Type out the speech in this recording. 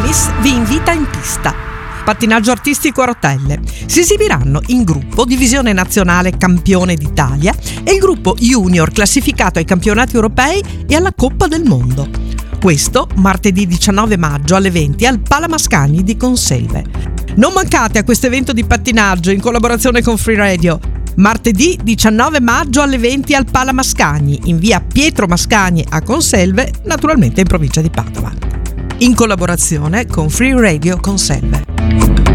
Tennis vi invita in pista. Pattinaggio artistico a rotelle. Si esibiranno in gruppo Divisione Nazionale Campione d'Italia e il gruppo Junior classificato ai campionati europei e alla Coppa del Mondo. Questo martedì 19 maggio alle 20 al Pala Mascagni di Conselve. Non mancate a questo evento di pattinaggio in collaborazione con Free Radio. Martedì 19 maggio alle 20 al Pala Mascagni, in via Pietro Mascagni a Conselve, naturalmente in provincia di Padova. In collaborazione con Free Radio Conselve.